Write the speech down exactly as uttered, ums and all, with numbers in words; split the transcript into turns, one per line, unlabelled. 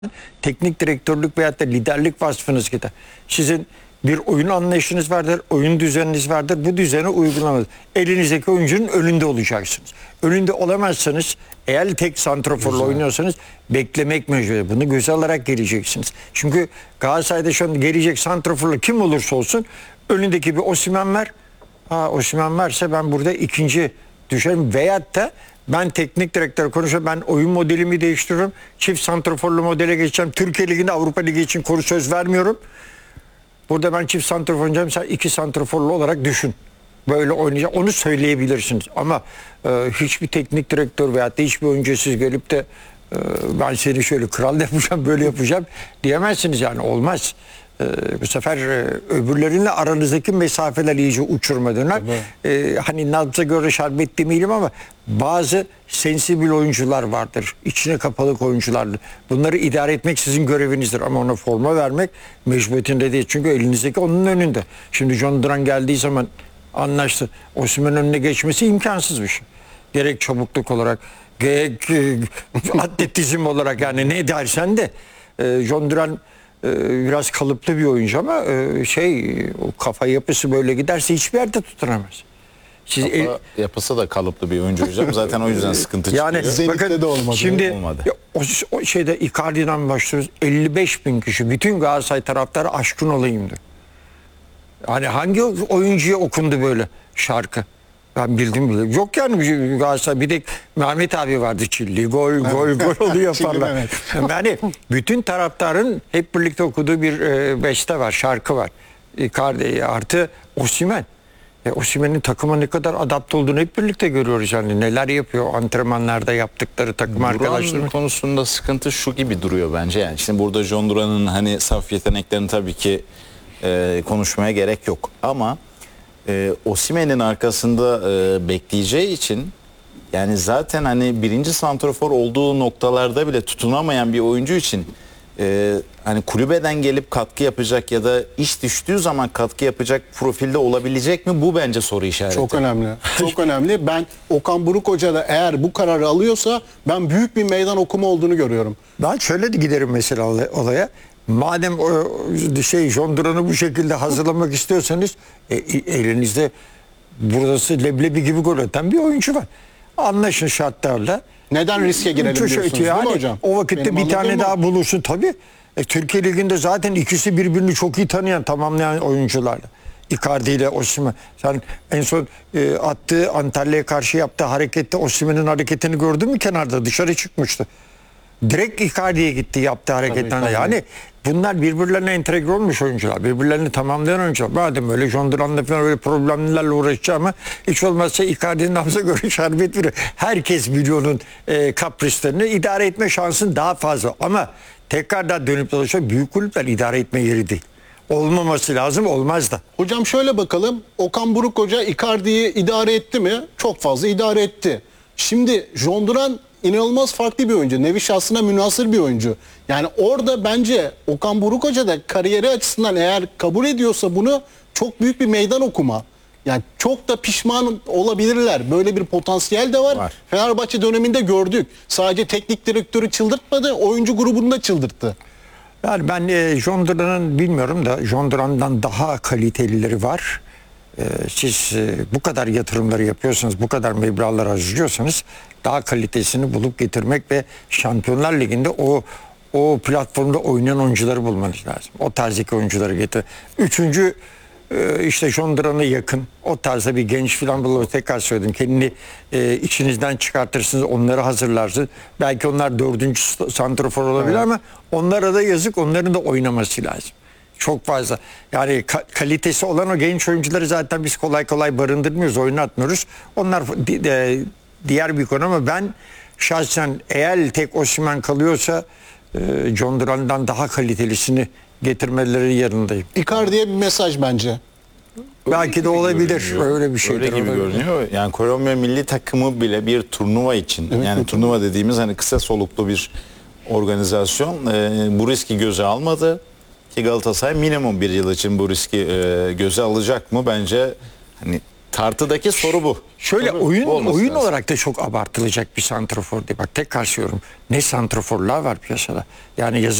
teknik direktörlük veyahut da liderlik vasfınız gider. Sizin bir oyun anlayışınız vardır, oyun düzeniniz vardır. Bu düzeni uygulamanız. Elinizdeki oyuncunun önünde olacaksınız. Önünde olamazsanız, eğer tek santraforla oynuyorsanız beklemek mecbur. Bunu göze alarak geleceksiniz. Çünkü Galatasaray'da şu an gelecek santraforla kim olursa olsun önündeki bir Osimhen var. Ha, Osimhen varsa ben burada ikinci düşerim. Veyahut da ben teknik direktör konuşuyorum. Ben oyun modelimi değiştiriyorum. Çift santraforlu modele geçeceğim. Türkiye Ligi'nde Avrupa Ligi için konu söz vermiyorum. Burada ben çift santrafor oynayacağım. Sen iki santraforlu olarak düşün. Böyle oynayacak. Onu söyleyebilirsiniz. Ama e, hiçbir teknik direktör veyahut da hiçbir oyuncu siz gelip de e, ben seni şöyle kral yapacağım, böyle yapacağım diyemezsiniz yani. Olmaz. E, bu sefer e, öbürlerinle aranızdaki mesafeler iyice uçurma döner. E, hani nabza göre şerbet demeyelim ama bazı sensibil oyuncular vardır. İçine kapalı oyuncular. Bunları idare etmek sizin görevinizdir. Ama ona forma vermek mecburiyetinde değil. Çünkü elinizdeki onun önünde. Şimdi John Duran geldiği zaman anlaştı. Osimhen'in önüne geçmesi imkansız bir şey. Gerek çabukluk olarak, gerek atletizm olarak, yani ne dersen de e, John Duran e, biraz kalıplı bir oyuncu ama e, şey o kafa yapısı böyle giderse hiçbir yerde tutunamaz.
Siz Kafa el... yapısı da kalıplı bir oyuncu hocam. Zaten o yüzden sıkıntı
yani,
çıkıyor.
Zenit'te bakın,
de olmadı.
Şimdi
olmadı.
O, o şeyde Icardi'den başlıyoruz. elli beş bin kişi bütün Galatasaray taraftarı aşkın olayımdı. Hani hangi oyuncuya okundu böyle şarkı? Ben bildim bile. Yok yani Galatasaray, bir de Mehmet abi vardı, Çilli. Gol gol gol oluyor yaparlar. Yani bütün taraftarın hep birlikte okuduğu bir e, beste var, şarkı var. Icardi artı Osimhen. E, Osimhen'in takıma ne kadar adapte olduğunu hep birlikte görüyoruz yani. Neler yapıyor antrenmanlarda, yaptıkları takım arkadaşları.
Konusunda sıkıntı şu gibi duruyor bence. Yani şimdi burada John Duran'ın hani saf yeteneklerini tabii ki e, konuşmaya gerek yok. Ama e, Osimhen'in arkasında e, bekleyeceği için, yani zaten hani birinci santrafor olduğu noktalarda bile tutunamayan bir oyuncu için Ee, hani kulübeden gelip katkı yapacak ya da iş düştüğü zaman katkı yapacak profilde olabilecek mi? Bu bence soru işareti.
Çok önemli. Çok önemli. Ben Okan Buruk Hoca da eğer bu kararı alıyorsa ben büyük bir meydan okuma olduğunu görüyorum.
Ben şöyle de giderim mesela olaya. Madem o şey John Duran'ı bu şekilde hazırlamak istiyorsanız e, elinizde burası leblebi gibi gol atan bir oyuncu var. Anlaşın şartlarla.
Neden riske girelim diyorsunuz
yani,
değil mi hocam?
O vakitte
Benim
bir tane
o.
daha bulursun tabii. E, Türkiye Ligi'nde zaten ikisi birbirini çok iyi tanıyan, tamamlayan oyuncularla. Icardi ile Osimhen. Sen en son e, attığı Antalya'ya karşı yaptığı harekette Osimhen'in hareketini gördün mü kenarda? Dışarı çıkmıştı. Direkt Icardi'ye gitti yaptığı hareketlerle. Yani bunlar birbirlerine entegre olmuş oyuncular. Birbirlerini tamamlayan oyuncular. Madem öyle John Duran'la falan öyle problemlerle uğraşacağım, hiç olmazsa Icardi'nin nabza göre şerbet veriyor. Herkes milyonun e, kaprislerini idare etme şansın daha fazla. Ama tekrardan dönüp dolaşıyor. Büyük kulüpler idare etme yeri değil. Olmaması lazım, olmaz da.
Hocam şöyle bakalım. Okan Buruk Hoca Icardi'yi idare etti mi? Çok fazla idare etti. Şimdi John Duran inanılmaz farklı bir oyuncu. Nevi şahsına münhasır bir oyuncu. Yani orada bence Okan Buruk Hoca da kariyeri açısından eğer kabul ediyorsa bunu çok büyük bir meydan okuma. Yani çok da pişman olabilirler. Böyle bir potansiyel de var.
var.
Fenerbahçe döneminde gördük. Sadece teknik direktörü çıldırtmadı, oyuncu grubunu da çıldırttı.
Yani ben e, John Duran'ın bilmiyorum da John Duran'dan daha kalitelileri var. E, siz e, bu kadar yatırımları yapıyorsanız, bu kadar meblağlar harcıyorsanız daha kalitesini bulup getirmek ve Şampiyonlar Ligi'nde o o platformda oynayan oyuncuları bulmanız lazım. O tarzdaki oyuncuları getir. Üçüncü e, işte John Duran'a yakın o tarzda bir genç falan bulup, tekrar söyledim, kendini e, içinizden çıkartırsınız, onları hazırlarsınız. Belki onlar dördüncü santrafor olabilir, evet, ama onlara da yazık, onların da oynaması lazım. Çok fazla. Yani ka kalitesi olan o genç oyuncuları zaten biz kolay kolay barındırmıyoruz, oyuna atmıyoruz. Onlar di e, diğer bir konu ama ben şahsen eğer tek Osimhen kalıyorsa e, John Duran'dan daha kalitelisini getirmeleri yanındayım.
Icardi'ye bir mesaj bence.
Belki de olabilir.
Görünüyor.
Öyle bir şey.
Öyle gibi görünüyor. Yani Kolombiya milli takımı bile bir turnuva için, evet, yani turnuva dediğimiz hani kısa soluklu bir organizasyon e, bu riski göze almadı. Ki Galatasaray minimum bir yıl için bu riski e, göze alacak mı? Bence hani Tartıdaki soru bu.
Şöyle
Soru
oyun
bu olması
oyun
lazım.
olarak da çok abartılacak bir santrafor değil. Bak tek karşılıyorum. Ne santraforlar var piyasada. Yani yazık.